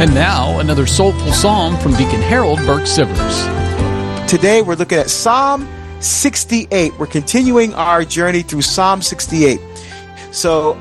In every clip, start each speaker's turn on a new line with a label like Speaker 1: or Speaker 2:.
Speaker 1: And now, another soulful psalm from Deacon Harold Burke-Sivers.
Speaker 2: Today, we're looking at Psalm 68. We're continuing our journey through Psalm 68. So,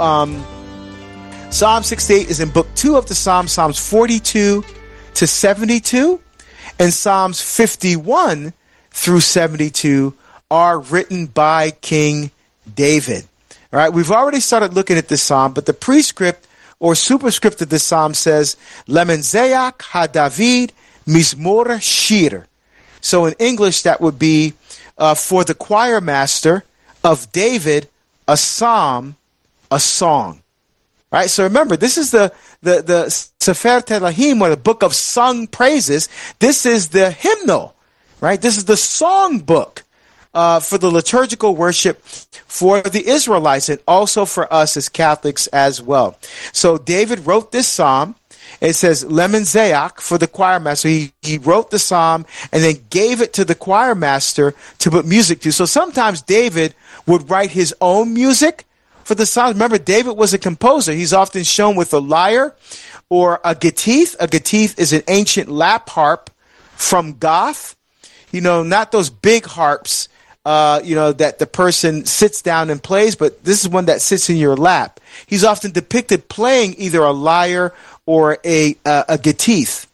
Speaker 2: Psalm 68 is in Book 2 of the Psalms, Psalms 42 to 72, and Psalms 51 through 72 are written by King David. All right, we've already started looking at this psalm, but the prescript or superscript of this psalm says, Lemenzeach HaDavid Mizmor Shir. So in English, that would be for the choir master of David, a psalm, a song. Right? So remember, this is the Sefer Tehillim, or the book of sung praises. This is the hymnal, right? This is the song book for the liturgical worship for the Israelites and also for us as Catholics as well. So David wrote this psalm. It says Lemenzeach for the choir master. He wrote the psalm and then gave it to the choir master to put music to. So sometimes David would write his own music for the psalms. Remember, David was a composer. He's often shown with a lyre or a gatith. A gatith is an ancient lap harp from Gath. You know, not those big harps, that the person sits down and plays, but this is one that sits in your lap. He's often depicted playing either a lyre or a gatith.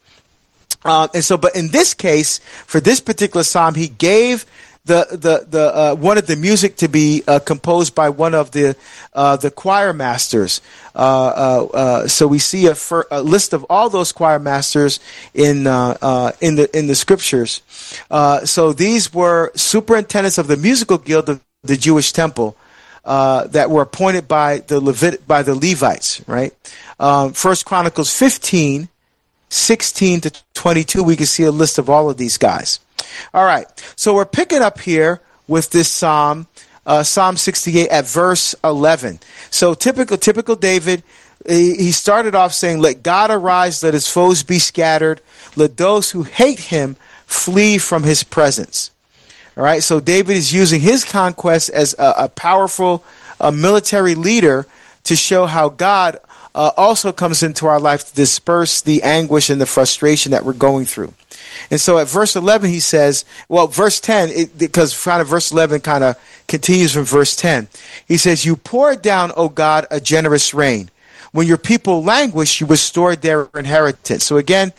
Speaker 2: But in this case, for this particular psalm, he gave the wanted the music to be composed by one of the choir masters. So we see a list of all those choir masters in the scriptures. So these were superintendents of the musical guild of the Jewish temple that were appointed by the Levites. Right. First Chronicles 15, 16 to 22. We can see a list of all of these guys. All right, so we're picking up here with this psalm, Psalm 68 at verse 11. So typical David, he started off saying, "Let God arise, let his foes be scattered, let those who hate him flee from his presence." All right, so David is using his conquest as a powerful military leader to show how God also comes into our life to disperse the anguish and the frustration that we're going through. And so at verse 11, he says, verse 10, because verse 11 kind of continues from verse 10. He says, "You pour down, O God, a generous rain. When your people languish, you restore their inheritance." So again,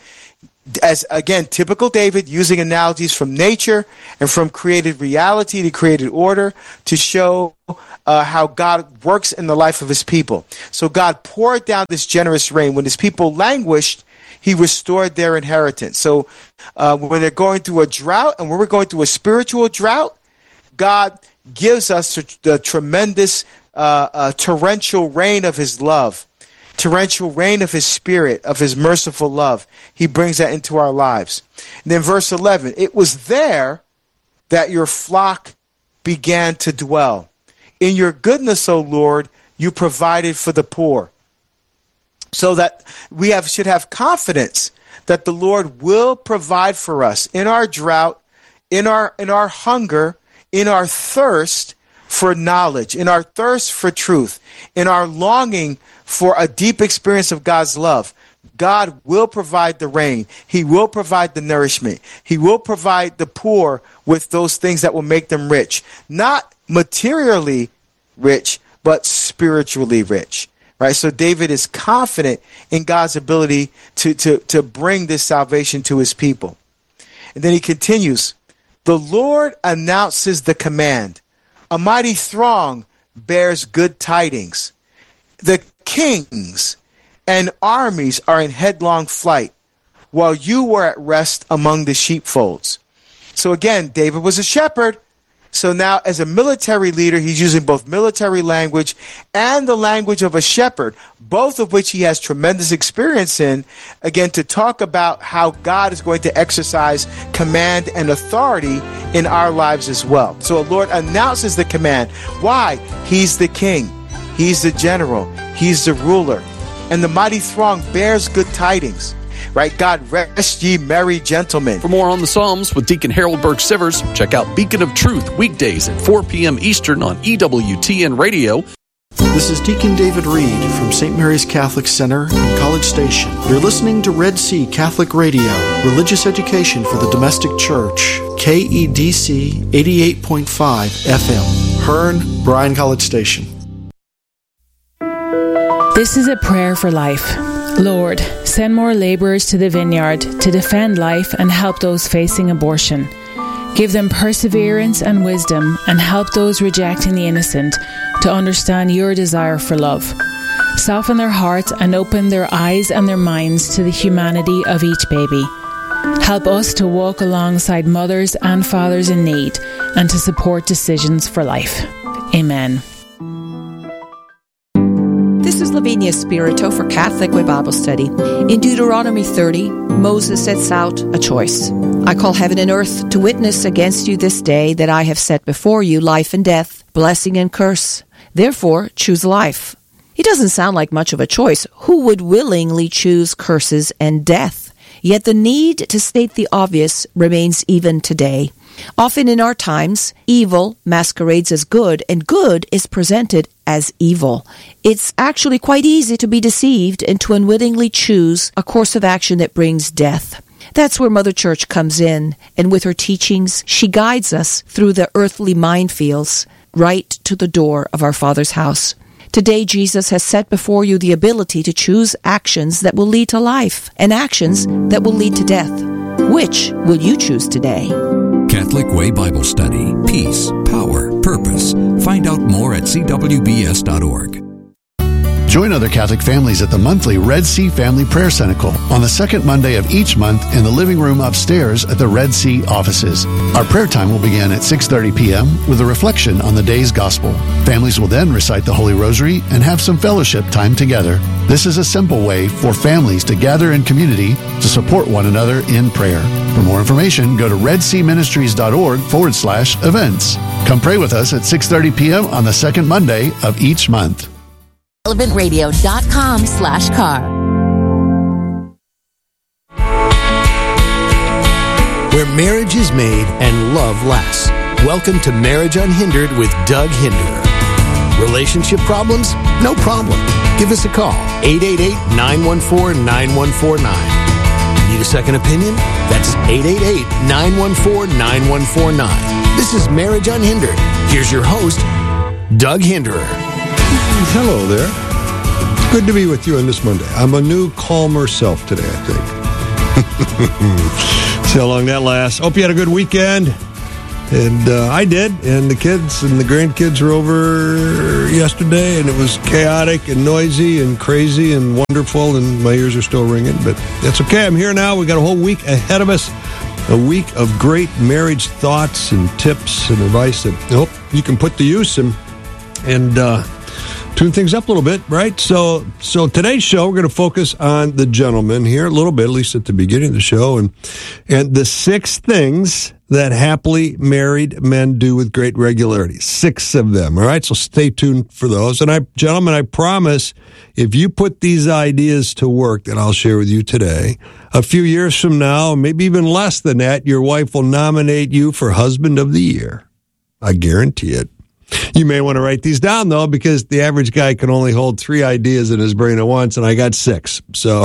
Speaker 2: typical David, using analogies from nature and from created reality to created order to show how God works in the life of his people. So God poured down this generous rain. When his people languished, he restored their inheritance. So when they're going through a drought, and when we're going through a spiritual drought, God gives us the tremendous torrential rain of his love, torrential rain of his spirit, of his merciful love. He brings that into our lives. And then verse 11, "It was there that your flock began to dwell. In your goodness, O Lord, you provided for the poor." So that we should have confidence that the Lord will provide for us in our drought, in our hunger, in our thirst for knowledge, in our thirst for truth, in our longing for a deep experience of God's love. God will provide the rain. He will provide the nourishment. He will provide the poor with those things that will make them rich. Not materially rich, but spiritually rich. Right? So David is confident in God's ability to bring this salvation to his people. And then he continues, "The Lord announces the command. A mighty throng bears good tidings. The kings and armies are in headlong flight, while you were at rest among the sheepfolds." So again, David was a shepherd. So now as a military leader, he's using both military language and the language of a shepherd, both of which he has tremendous experience in, again, to talk about how God is going to exercise command and authority in our lives as well. So the Lord announces the command. Why? He's the king. He's the general. He's the ruler. And the mighty throng bears good tidings. Right? God rest ye merry gentlemen.
Speaker 1: For more on the Psalms with Deacon Harold Burke-Sivers, check out Beacon of Truth weekdays at 4 p.m. Eastern on EWTN Radio.
Speaker 3: This is Deacon David Reed from St. Mary's Catholic Center in College Station. You're listening to Red Sea Catholic Radio, religious education for the domestic church, KEDC 88.5 FM, Hearn, Bryan College Station.
Speaker 4: This is a prayer for life. Lord, send more laborers to the vineyard to defend life and help those facing abortion. Give them perseverance and wisdom, and help those rejecting the innocent to understand your desire for love. Soften their hearts and open their eyes and their minds to the humanity of each baby. Help us to walk alongside mothers and fathers in need and to support decisions for life. Amen.
Speaker 5: This is Lavinia Spirito for Catholic Way Bible Study. In Deuteronomy 30, Moses sets out a choice. I call heaven and earth to witness against you this day that I have set before you life and death, blessing and curse. Therefore, choose life. It doesn't sound like much of a choice. Who would willingly choose curses and death? Yet the need to state the obvious remains even today. Often in our times, evil masquerades as good, and good is presented as evil. It's actually quite easy to be deceived and to unwittingly choose a course of action that brings death. That's where Mother Church comes in, and with her teachings, she guides us through the earthly minefields right to the door of our Father's house. Today, Jesus has set before you the ability to choose actions that will lead to life and actions that will lead to death. Which will you choose today?
Speaker 6: Catholic Way Bible Study. Peace, power, purpose. Find out more at cwbs.org.
Speaker 7: Join other Catholic families at the monthly Red Sea Family Prayer Cenacle on the second Monday of each month in the living room upstairs at the Red Sea offices. Our prayer time will begin at 6:30 p.m. with a reflection on the day's gospel. Families will then recite the Holy Rosary and have some fellowship time together. This is a simple way for families to gather in community to support one another in prayer. For more information, go to redseaministries.org/events. Come pray with us at 6:30 p.m. on the second Monday of each month.
Speaker 8: relevantradio.com/car.
Speaker 9: Where marriage is made and love lasts. Welcome to Marriage Unhindered with Doug Hinderer. Relationship problems? No problem. Give us a call, 888-914-9149. Need a second opinion? That's 888-914-9149. This is Marriage Unhindered. Here's your host, Doug Hinderer.
Speaker 10: Hello there. Good to be with you on this Monday. I'm a new, calmer self today, I think. See how long that lasts. Hope you had a good weekend. And I did. And the kids and the grandkids were over yesterday, and it was chaotic and noisy and crazy and wonderful, and my ears are still ringing. But that's okay. I'm here now. We got a whole week ahead of us. A week of great marriage thoughts and tips and advice that I hope you can put to use and tune things up a little bit, right? So today's show, we're going to focus on the gentleman here a little bit, at least at the beginning of the show, and the 6 things that happily married men do with great regularity. 6 of them, all right? So stay tuned for those. And gentlemen, I promise, if you put these ideas to work that I'll share with you today, a few years from now, maybe even less than that, your wife will nominate you for Husband of the Year. I guarantee it. You may want to write these down, though, because the average guy can only hold 3 ideas in his brain at once, and I got 6. So,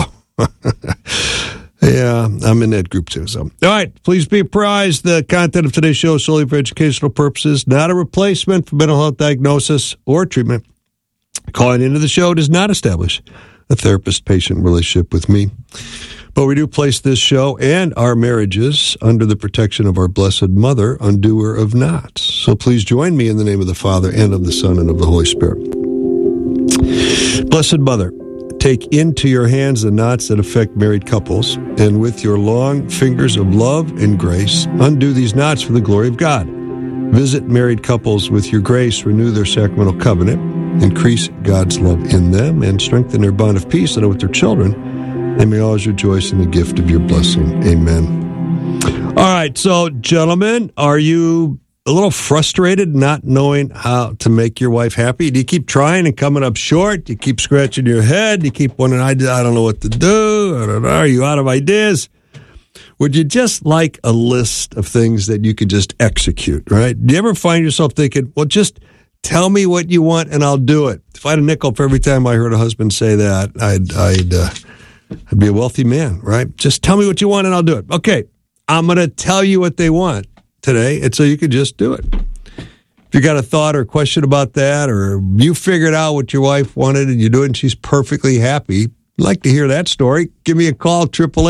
Speaker 10: yeah, I'm in that group, too. So, all right, please be apprised the content of today's show is solely for educational purposes, not a replacement for mental health diagnosis or treatment. Calling into the show does not establish a therapist-patient relationship with me. But we do place this show and our marriages under the protection of our Blessed Mother, undoer of knots. So please join me in the name of the Father, and of the Son, and of the Holy Spirit. Blessed Mother, take into your hands the knots that affect married couples, and with your long fingers of love and grace, undo these knots for the glory of God. Visit married couples with your grace, renew their sacramental covenant, increase God's love in them, and strengthen their bond of peace, and with their children, they may always rejoice in the gift of your blessing. Amen. All right, so gentlemen, are you a little frustrated not knowing how to make your wife happy? Do you keep trying and coming up short? Do you keep scratching your head? Do you keep wondering, I don't know what to do? I don't know. Are you out of ideas? Would you just like a list of things that you could just execute, right? Do you ever find yourself thinking, well, just Tell me what you want and I'll do it. If I had a nickel for every time I heard a husband say that, I'd be a wealthy man, right? Just tell me what you want and I'll do it. Okay, I'm going to tell you what they want today, and so you can just do it. If you got a thought or a question about that, or you figured out what your wife wanted and you do it and she's perfectly happy, I'd like to hear that story. Give me a call,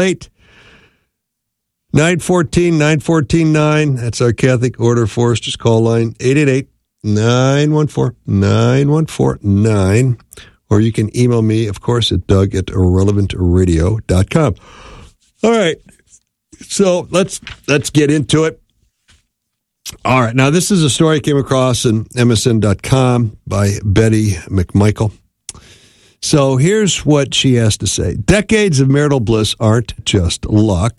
Speaker 10: 888-914-914-9. That's our Catholic Order Foresters call line, 888-914-914-9. Or you can email me, of course, at doug@irrelevantradio.com. All right, so let's get into it. All right, now this is a story I came across in MSN.com by Betty McMichael. So here's what she has to say. Decades of marital bliss aren't just luck.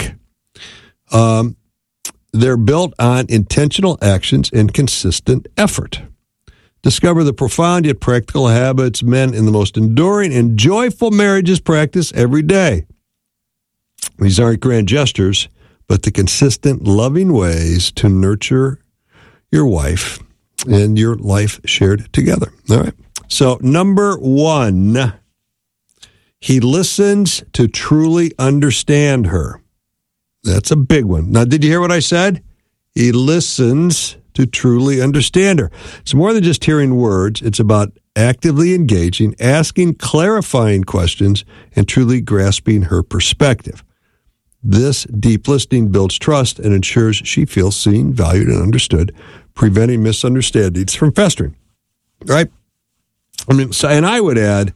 Speaker 10: They're built on intentional actions and consistent effort. Discover the profound yet practical habits men in the most enduring and joyful marriages practice every day. These aren't grand gestures, but the consistent, loving ways to nurture your wife and your life shared together. All right. So, number one, he listens to truly understand her. That's a big one. Now, did you hear what I said? He listens to truly understand her. It's more than just hearing words. It's about actively engaging, asking clarifying questions, and truly grasping her perspective. This deep listening builds trust and ensures she feels seen, valued, and understood, preventing misunderstandings from festering. Right? I mean, so, and I would add,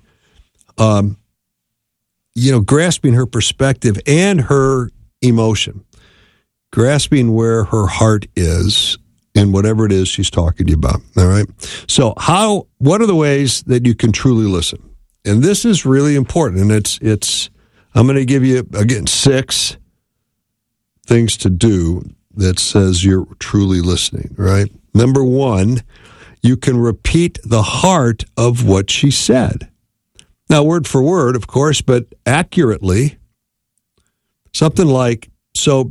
Speaker 10: grasping her perspective and her emotion, grasping where her heart is in whatever it is she's talking to you about. All right. So what are the ways that you can truly listen? And this is really important. And I'm going to give you, again, 6 things to do that says you're truly listening, right? Number 1, you can repeat the heart of what she said. Now, word for word, of course, but accurately. Something like, so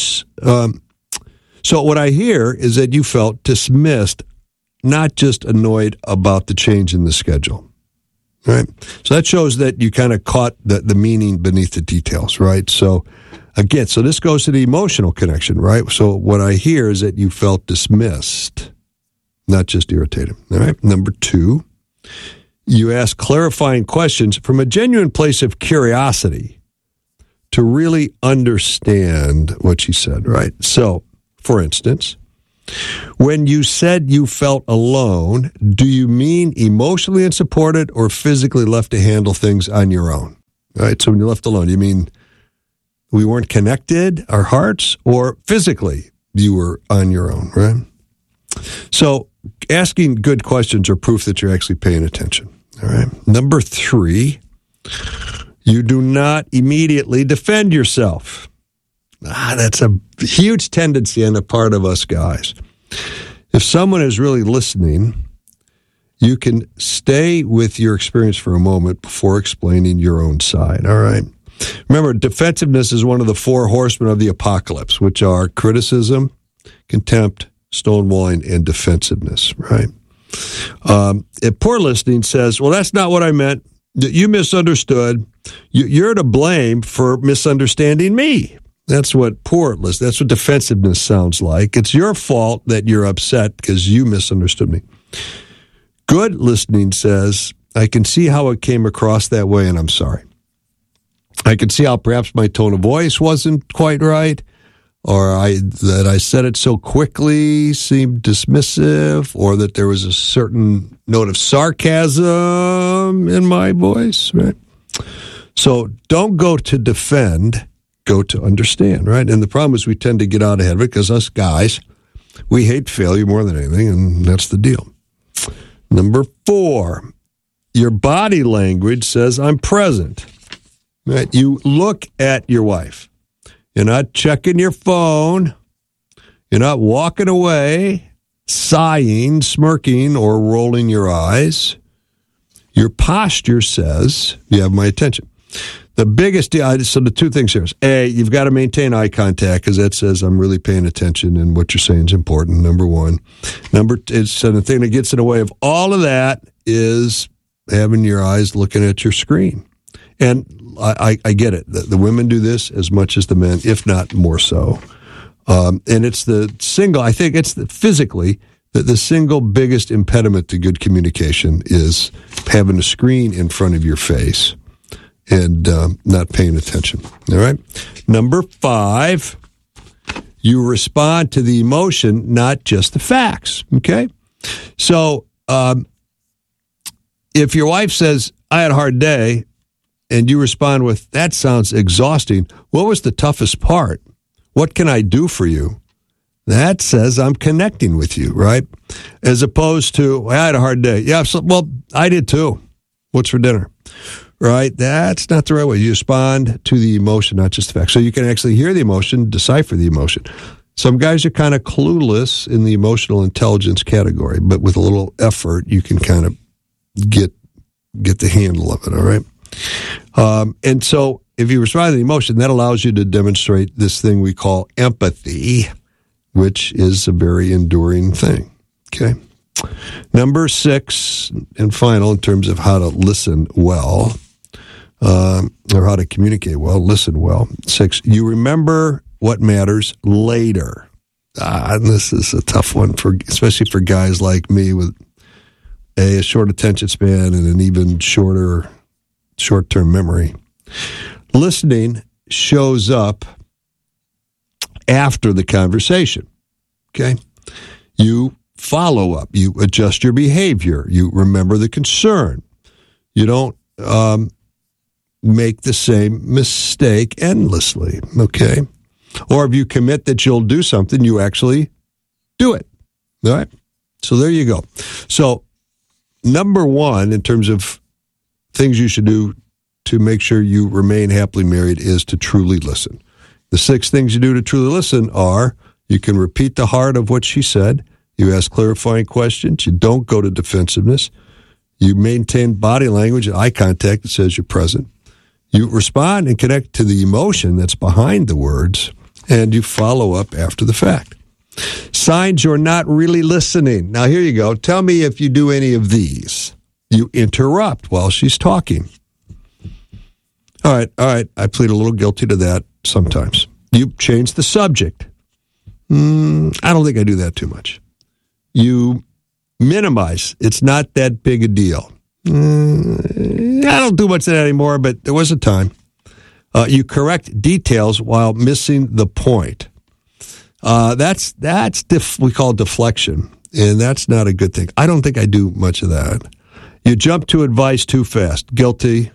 Speaker 10: what I hear is that you felt dismissed, not just annoyed about the change in the schedule. Right? So that shows that you kind of caught the meaning beneath the details, right? So again, so this goes to the emotional connection, right? So what I hear is that you felt dismissed, not just irritated. All right? Number 2, you ask clarifying questions from a genuine place of curiosity to really understand what she said, right? So, for instance, when you said you felt alone, do you mean emotionally unsupported or physically left to handle things on your own? Right? So when you're left alone, you mean we weren't connected, our hearts, or physically you were on your own, right? So asking good questions are proof that you're actually paying attention. All right. Number 3, you do not immediately defend yourself. That's a huge tendency on the part of us guys. If someone is really listening, you can stay with your experience for a moment before explaining your own side, all right? Remember, defensiveness is one of the 4 horsemen of the apocalypse, which are criticism, contempt, stonewalling, and defensiveness, right? If poor listening says, well, that's not what I meant, you misunderstood, you're to blame for misunderstanding me. That's what that's what defensiveness sounds like. It's your fault that you're upset because you misunderstood me. Good listening says, I can see how it came across that way, and I'm sorry. I can see how perhaps my tone of voice wasn't quite right, or that I said it so quickly seemed dismissive, or that there was a certain note of sarcasm in my voice, right? So don't go to defend, go to understand, right? And the problem is we tend to get out ahead of it because us guys, we hate failure more than anything, and that's the deal. Number 4, your body language says, I'm present. Right? You look at your wife. You're not checking your phone. You're not walking away, sighing, smirking, or rolling your eyes. Your posture says, you have my attention. The biggest deal, so the two things here is, A, you've got to maintain eye contact because that says I'm really paying attention and what you're saying is important, number one. Number two, so the thing that gets in the way of all of that is having your eyes looking at your screen. And I get it. The women do this as much as the men, if not more so. And it's I think it's physically, the single biggest impediment to good communication is having a screen in front of your face and not paying attention. All right? Number 5, you respond to the emotion, not just the facts. Okay? So if your wife says, I had a hard day, and you respond with, that sounds exhausting, what was the toughest part? What can I do for you? That says I'm connecting with you, right? As opposed to, I had a hard day. Yeah, well, I did too. What's for dinner? Right? That's not the right way. You respond to the emotion, not just the fact. So you can actually hear the emotion, decipher the emotion. Some guys are kind of clueless in the emotional intelligence category, but with a little effort, you can kind of get the handle of it, all right? And so if you respond to the emotion, that allows you to demonstrate this thing we call empathy, which is a very enduring thing, okay? Number 6, and final in terms of how to listen well, or how to communicate well, listen well. 6, you remember what matters later. And this is a tough one, especially for guys like me with a short attention span and an even shorter short-term memory. Listening shows up after the conversation, okay? You follow up. You adjust your behavior. You remember the concern. You don't make the same mistake endlessly, okay? Or if you commit that you'll do something, you actually do it, all right? So there you go. So number 1, in terms of things you should do to make sure you remain happily married, is to truly listen. The 6 things you do to truly listen are, you can repeat the heart of what she said, you ask clarifying questions, you don't go to defensiveness, you maintain body language and eye contact that says you're present, you respond and connect to the emotion that's behind the words, and you follow up after the fact. Signs you're not really listening. Now, here you go. Tell me if you do any of these. You interrupt while she's talking. All right. I plead a little guilty to that sometimes. You change the subject. I don't think I do that too much. You minimize. It's not that big a deal. I don't do much of that anymore, but there was a time. You correct details while missing the point. That's we call deflection, and that's not a good thing. I don't think I do much of that. You jump to advice too fast. Guilty.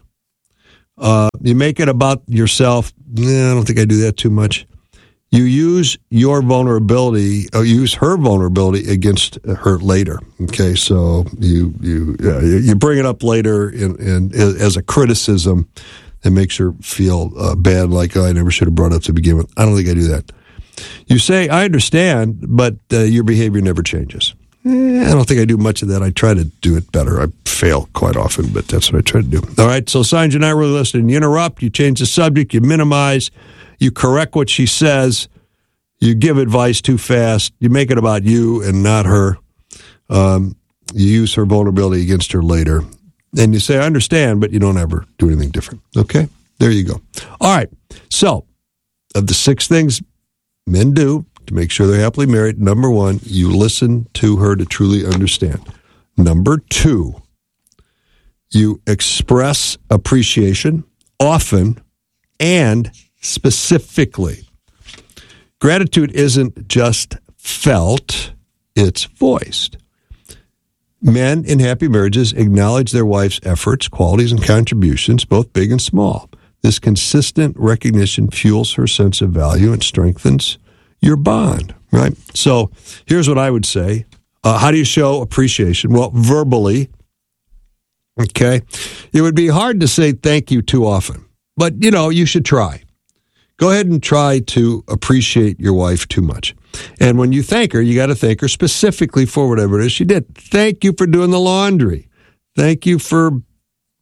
Speaker 10: You make it about yourself. I don't think I do that too much. You use your vulnerability, or use her vulnerability against her later. Okay, so you bring it up later in as a criticism that makes her feel bad, like, I never should have brought it up to begin with. I don't think I do that. You say, I understand, but your behavior never changes. I don't think I do much of that. I try to do it better. I fail quite often, but that's what I try to do. All right, so signs you're not really listening. You interrupt, you change the subject, you minimize, you correct what she says, you give advice too fast, you make it about you and not her. You use her vulnerability against her later. And you say, I understand, but you don't ever do anything different. Okay? There you go. All right, so of the 6 things men do to make sure they're happily married, number 1, you listen to her to truly understand. Number 2, you express appreciation often and specifically. Gratitude isn't just felt, it's voiced. Men in happy marriages acknowledge their wife's efforts, qualities, and contributions, both big and small. This consistent recognition fuels her sense of value and strengthens your bond, right? So here's what I would say. How do you show appreciation? Well, verbally, okay? It would be hard to say thank you too often, but, you should try. Go ahead and try to appreciate your wife too much. And when you thank her, you got to thank her specifically for whatever it is she did. Thank you for doing the laundry. Thank you for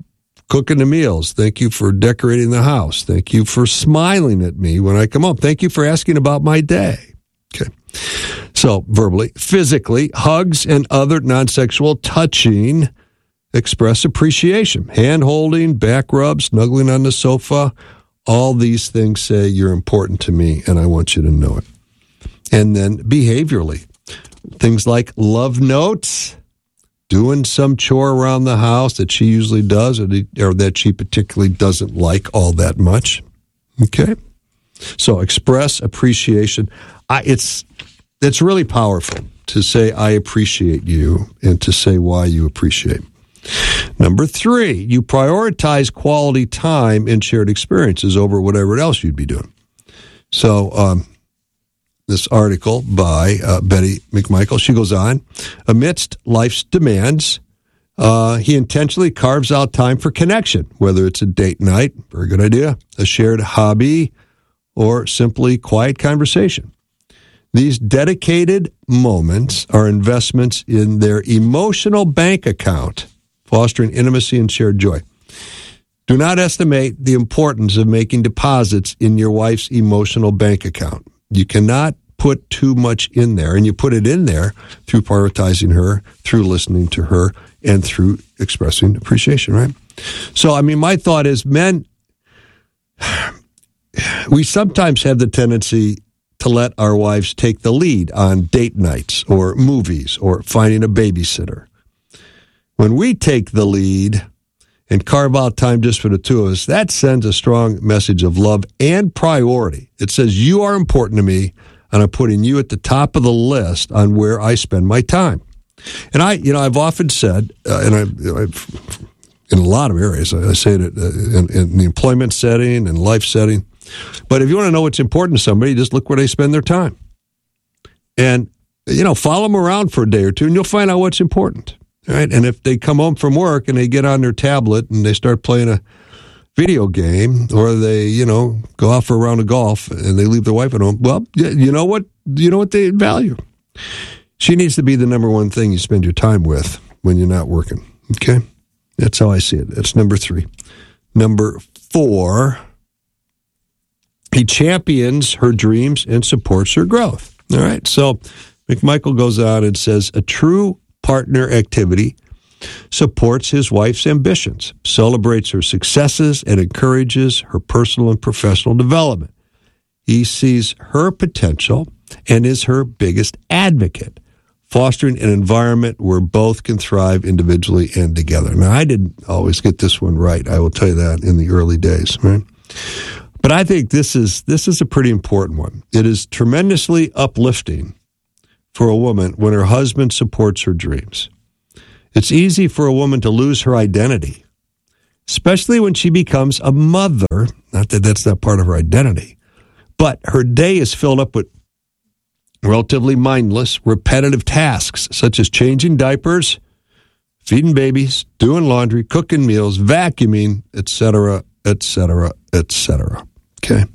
Speaker 10: cooking the meals. Thank you for decorating the house. Thank you for smiling at me when I come home. Thank you for asking about my day. Okay. So verbally, physically, hugs and other non-sexual touching express appreciation. Hand holding, back rub, snuggling on the sofa. All these things say you're important to me and I want you to know it. And then behaviorally, things like love notes, doing some chore around the house that she usually does or that she particularly doesn't like all that much. Okay? So express appreciation. It's really powerful to say, I appreciate you, and to say why you appreciate. Number 3, you prioritize quality time and shared experiences over whatever else you'd be doing. So this article by Betty McMichael, she goes on, amidst life's demands, he intentionally carves out time for connection, whether it's a date night, very good idea, a shared hobby, or simply quiet conversation. These dedicated moments are investments in their emotional bank account, fostering intimacy and shared joy. Do not estimate the importance of making deposits in your wife's emotional bank account. You cannot put too much in there, and you put it in there through prioritizing her, through listening to her, and through expressing appreciation, right? So, my thought is, men, we sometimes have the tendency to let our wives take the lead on date nights or movies or finding a babysitter. When we take the lead and carve out time just for the two of us, that sends a strong message of love and priority. It says, you are important to me, and I'm putting you at the top of the list on where I spend my time. And I've often said, I've in a lot of areas, I say it in the employment setting and life setting, but if you want to know what's important to somebody, just look where they spend their time. And, follow them around for a day or two, and you'll find out what's important. All right? And if they come home from work and they get on their tablet and they start playing a video game, or they, go out for a round of golf and they leave their wife at home, well, you know what they value. She needs to be the number one thing you spend your time with when you're not working. Okay? That's how I see it. That's number 3. Number 4, he champions her dreams and supports her growth. All right? So McMichael goes on and says, a true partner activity supports his wife's ambitions, celebrates her successes, and encourages her personal and professional development. He sees her potential and is her biggest advocate, fostering an environment where both can thrive individually and together. Now, I didn't always get this one right. I will tell you that in the early days, right? But I think this is a pretty important one. It is tremendously uplifting for a woman when her husband supports her dreams. It's easy for a woman to lose her identity, especially when she becomes a mother. Not that that's not part of her identity, but her day is filled up with relatively mindless, repetitive tasks, such as changing diapers, feeding babies, doing laundry, cooking meals, vacuuming, etc., etc., etc. Okay?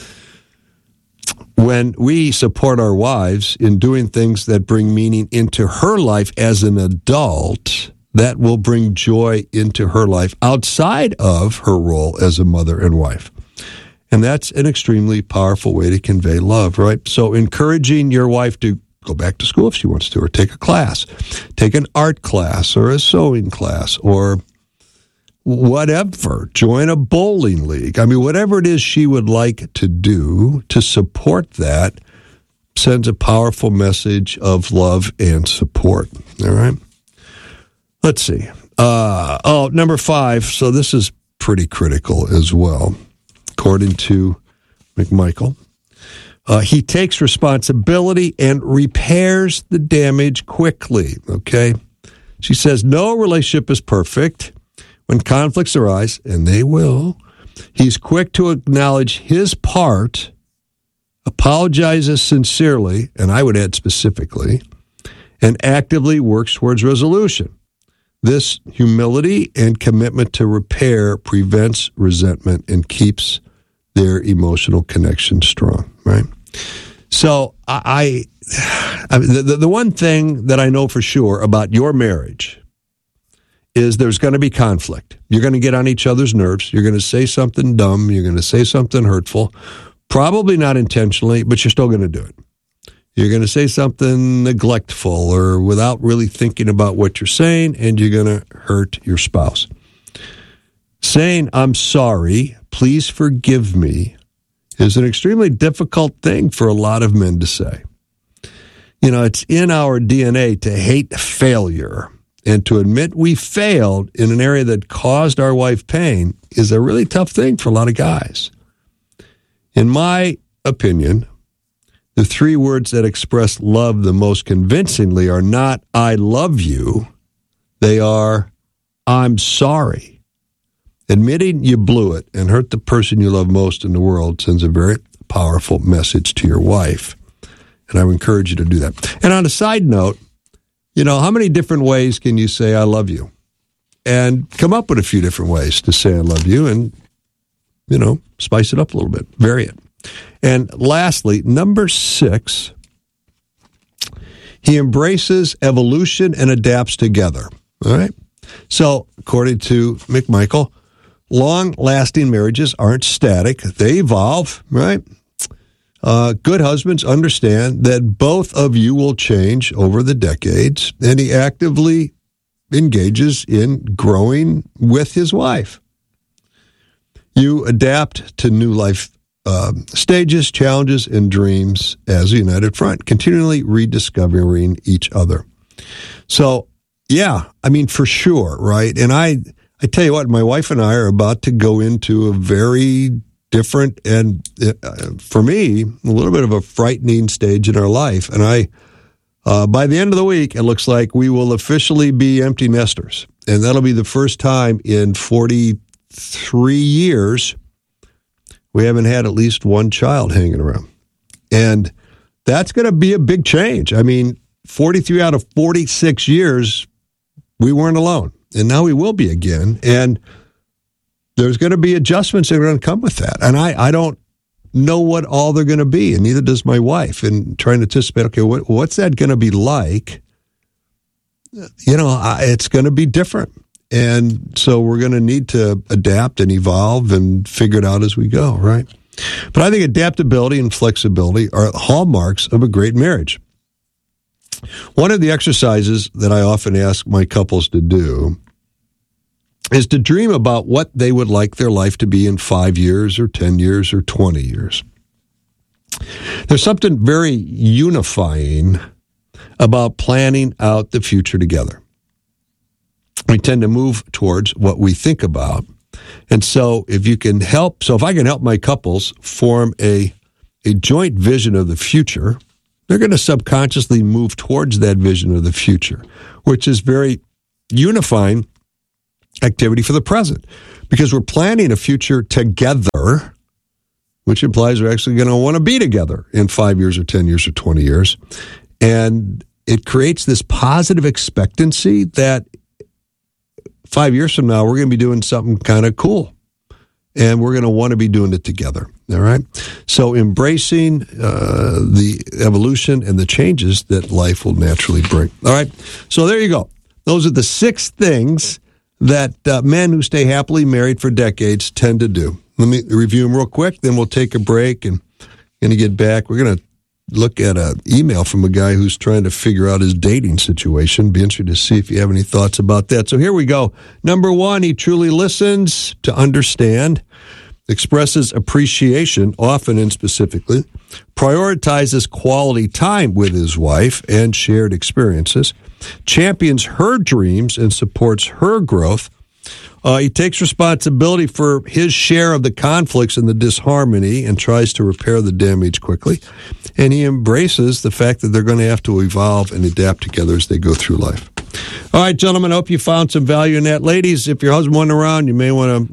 Speaker 10: When we support our wives in doing things that bring meaning into her life as an adult, that will bring joy into her life outside of her role as a mother and wife. And that's an extremely powerful way to convey love, right? So encouraging your wife to go back to school if she wants to, or take a class, take an art class or a sewing class or whatever, join a bowling league. Whatever it is she would like to do to support that sends a powerful message of love and support. All right? Let's see. Number 5. So this is pretty critical as well, according to McMichael. He takes responsibility and repairs the damage quickly, okay? She says, no relationship is perfect. When conflicts arise, and they will, he's quick to acknowledge his part, apologizes sincerely, and I would add specifically, and actively works towards resolution. This humility and commitment to repair prevents resentment and keeps their emotional connection strong, right? So the one thing that I know for sure about your marriage is there's going to be conflict. You're going to get on each other's nerves. You're going to say something dumb. You're going to say something hurtful. Probably not intentionally, but you're still going to do it. You're going to say something neglectful or without really thinking about what you're saying, and you're going to hurt your spouse. Saying, I'm sorry, please forgive me, is an extremely difficult thing for a lot of men to say. You know, it's in our DNA to hate failure, and to admit we failed in an area that caused our wife pain is a really tough thing for a lot of guys. In my opinion, the three words that express love the most convincingly are not, I love you. They are, I'm sorry. Admitting you blew it and hurt the person you love most in the world sends a very powerful message to your wife. And I would encourage you to do that. And on a side note, you know, how many different ways can you say I love you? And come up with a few different ways to say I love you and, you know, spice it up a little bit, vary it. And lastly, number 6, he embraces evolution and adapts together. All right? So, according to McMichael, long-lasting marriages aren't static. They evolve, right? Good husbands understand that both of you will change over the decades, and he actively engages in growing with his wife. You adapt to new life stages, challenges, and dreams as a united front, continually rediscovering each other. So, yeah, I mean, for sure, right? And I tell you what, my wife and I are about to go into a very different and, for me, a little bit of a frightening stage in our life. And by the end of the week, it looks like we will officially be empty nesters. And that'll be the first time in 43 years we haven't had at least one child hanging around. And that's going to be a big change. I mean, 43 out of 46 years, we weren't alone. And now we will be again. And there's going to be adjustments that are going to come with that. And I don't know what all they're going to be, and neither does my wife. And trying to anticipate, okay, what's that going to be like? You know, it's going to be different. And so we're going to need to adapt and evolve and figure it out as we go, right? But I think adaptability and flexibility are hallmarks of a great marriage. One of the exercises that I often ask my couples to do is to dream about what they would like their life to be in 5 years or 10 years or 20 years. There's something very unifying about planning out the future together. We tend to move towards what we think about. And so if I can help my couples form a joint vision of the future, they're going to subconsciously move towards that vision of the future, which is very unifying activity for the present, because we're planning a future together, which implies we're actually going to want to be together in 5 years or 10 years or 20 years. And it creates this positive expectancy that 5 years from now, we're going to be doing something kind of cool, and we're going to want to be doing it together. All right. So embracing the evolution and the changes that life will naturally bring. All right. So there you go. Those are the 6 things that men who stay happily married for decades tend to do. Let me review them real quick, then we'll take a break and going to get back. We're going to look at an email from a guy who's trying to figure out his dating situation. Be interested to see if you have any thoughts about that. So here we go. Number 1, he truly listens to understand, expresses appreciation, often and specifically, prioritizes quality time with his wife and shared experiences, champions her dreams and supports her growth. He takes responsibility for his share of the conflicts and the disharmony and tries to repair the damage quickly. And he embraces the fact that they're going to have to evolve and adapt together as they go through life. All right, gentlemen, I hope you found some value in that. Ladies, if your husband wasn't around, you may want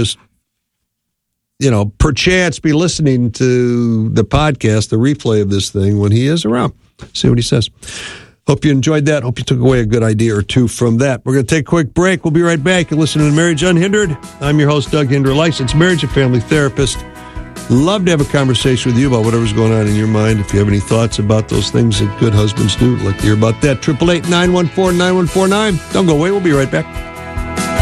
Speaker 10: to perchance be listening to the podcast, the replay of this thing when he is around. See what he says. Hope you enjoyed that. Hope you took away a good idea or two from that. We're going to take a quick break. We'll be right back. You're listening to Marriage Unhindered. I'm your host, Doug Hinder, licensed marriage and family therapist. Love to have a conversation with you about whatever's going on in your mind. If you have any thoughts about those things that good husbands do, I'd like to hear about that. 888-914-9149. Don't go away. We'll be right back.